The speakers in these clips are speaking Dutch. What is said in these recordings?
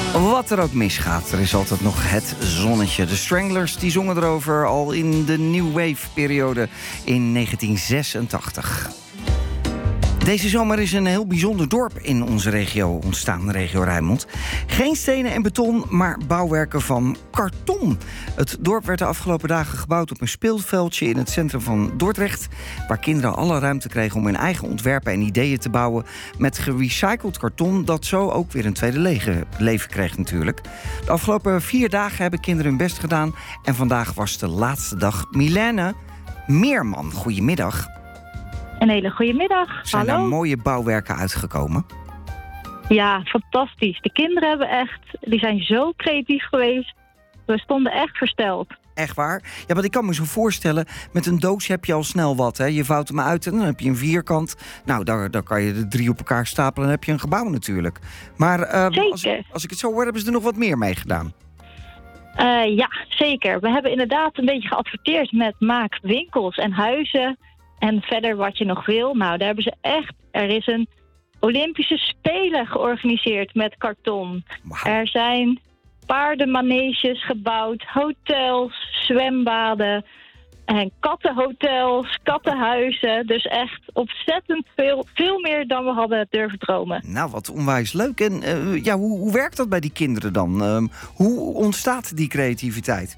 Wat er ook misgaat, er is altijd nog het zonnetje. De Stranglers die zongen erover al in de New Wave-periode in 1986. Deze zomer is een heel bijzonder dorp in onze regio ontstaan, de regio Rijnmond. Geen stenen en beton, maar bouwwerken van karton. Het dorp werd de afgelopen dagen gebouwd op een speelveldje in het centrum van Dordrecht, waar kinderen alle ruimte kregen om hun eigen ontwerpen en ideeën te bouwen met gerecycled karton, dat zo ook weer een tweede leven kreeg natuurlijk. De afgelopen 4 dagen hebben kinderen hun best gedaan en vandaag was de laatste dag. Milène Meerman, goedemiddag. Een hele goede middag. Zijn Hallo. daar mooie bouwwerken uitgekomen? Ja, fantastisch. De kinderen die zijn zo creatief geweest. We stonden echt versteld. Echt waar? Ja, want ik kan me zo voorstellen, met een doos heb je al snel wat. Hè? Je vouwt hem uit en dan heb je een vierkant. Nou, daar kan je de 3 op elkaar stapelen en dan heb je een gebouw natuurlijk. Maar als ik het zo hoor, hebben ze er nog wat meer mee gedaan. Ja, zeker. We hebben inderdaad een beetje geadverteerd met maak winkels en huizen. En verder wat je nog wil. Nou, daar hebben ze echt... Er is een Olympische Spelen georganiseerd met karton. Wow. Er zijn paardenmaneges gebouwd, hotels, zwembaden en kattenhotels, kattenhuizen. Dus echt ontzettend veel meer dan we hadden durven dromen. Nou, wat onwijs leuk. En hoe werkt dat bij die kinderen dan? Hoe ontstaat die creativiteit?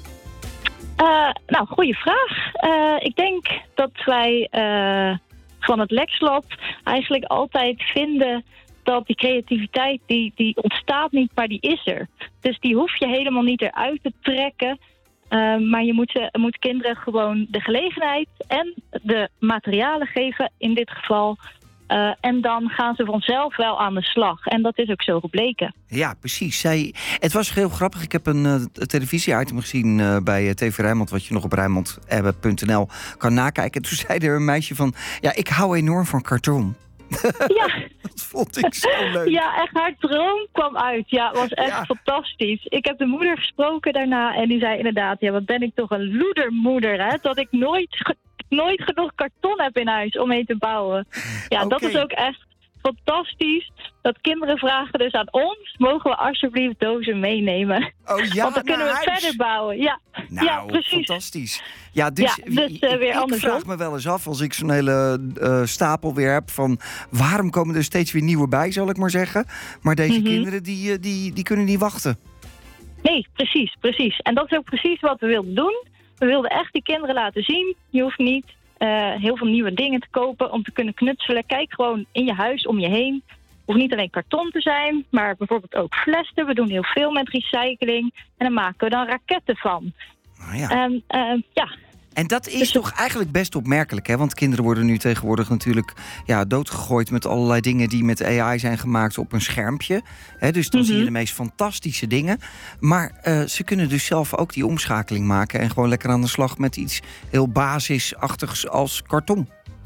Nou, goede vraag. Ik denk dat wij van het Lex Lab eigenlijk altijd vinden dat die creativiteit, die ontstaat niet, maar die is er. Dus die hoef je helemaal niet eruit te trekken. Maar je moet kinderen gewoon de gelegenheid en de materialen geven, in dit geval. En dan gaan ze vanzelf wel aan de slag. En dat is ook zo gebleken. Ja, precies. Het was heel grappig. Ik heb een televisie-item gezien bij TV Rijnmond, wat je nog op Rijnmond.nl kan nakijken. En toen zei er een meisje van, ja, ik hou enorm van karton. Ja. Dat vond ik zo leuk. Ja, echt, haar droom kwam uit. Ja, het was echt fantastisch. Ik heb de moeder gesproken daarna en die zei inderdaad, ja, wat ben ik toch een loedermoeder, hè? Dat ik nooit genoeg karton heb in huis om mee te bouwen. Ja, Dat is ook echt fantastisch. Dat kinderen vragen dus aan ons, mogen we alsjeblieft dozen meenemen? Oh ja, want dan kunnen we verder bouwen. Ja, nou, ja, precies. Fantastisch. Ja, dus weer ik vraag me wel eens af, als ik zo'n hele stapel weer heb, van waarom komen er steeds weer nieuwe bij, zal ik maar zeggen. Maar deze kinderen, die kunnen niet wachten. Nee, precies. En dat is ook precies wat we wilden doen. We wilden echt die kinderen laten zien. Je hoeft niet heel veel nieuwe dingen te kopen om te kunnen knutselen. Kijk gewoon in je huis om je heen. Het hoeft niet alleen karton te zijn, maar bijvoorbeeld ook flessen. We doen heel veel met recycling. En daar maken we dan raketten van. Oh ja. En dat is toch eigenlijk best opmerkelijk, hè? Want kinderen worden nu tegenwoordig natuurlijk doodgegooid met allerlei dingen die met AI zijn gemaakt op een schermpje. Hè? Dus dan zie je de meest fantastische dingen. Maar ze kunnen dus zelf ook die omschakeling maken en gewoon lekker aan de slag met iets heel basisachtigs als karton.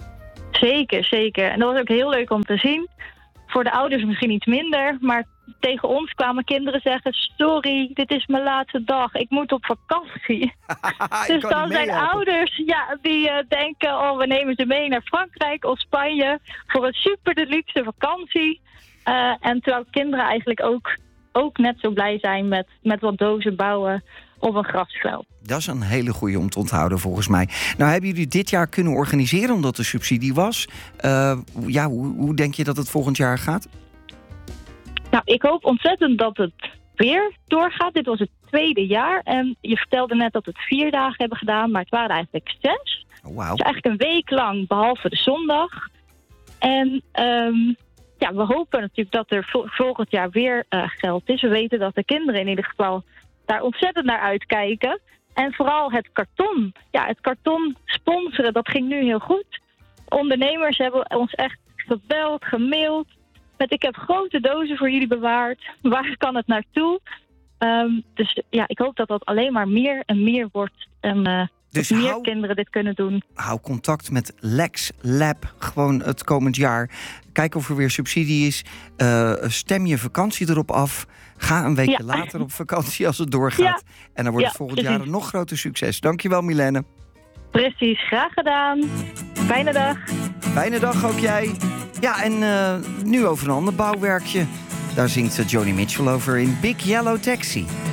Zeker. En dat was ook heel leuk om te zien. Voor de ouders misschien iets minder, maar tegen ons kwamen kinderen zeggen, sorry, dit is mijn laatste dag, ik moet op vakantie. Dus dan zijn ouders die denken, we nemen ze mee naar Frankrijk of Spanje voor een super deluxe vakantie. En terwijl kinderen eigenlijk ook net zo blij zijn met wat dozen bouwen op een grasveld. Dat is een hele goeie om te onthouden volgens mij. Nou, hebben jullie dit jaar kunnen organiseren omdat er subsidie was? Hoe denk je dat het volgend jaar gaat? Nou, ik hoop ontzettend dat het weer doorgaat. Dit was het 2e jaar. En je vertelde net dat we het 4 dagen hebben gedaan, maar het waren eigenlijk 6. Oh, wow. Dus eigenlijk een week lang, behalve de zondag. En we hopen natuurlijk dat er volgend jaar weer geld is. We weten dat de kinderen in ieder geval daar ontzettend naar uitkijken. En vooral het karton. Ja, het karton sponsoren, dat ging nu heel goed. Ondernemers hebben ons echt gebeld, gemaild. Ik heb grote dozen voor jullie bewaard. Waar kan het naartoe? Dus ik hoop dat dat alleen maar meer en meer wordt. En dus meer kinderen dit kunnen doen. Hou contact met Lex Lab gewoon het komend jaar. Kijk of er weer subsidie is. Stem je vakantie erop af. Ga een weekje later op vakantie als het doorgaat. Ja. En dan wordt het volgend jaar een nog groter succes. Dankjewel, Milène. Precies, graag gedaan. Fijne dag. Fijne dag ook jij. Ja, en nu over een ander bouwwerkje. Daar zingt Joni Mitchell over in Big Yellow Taxi.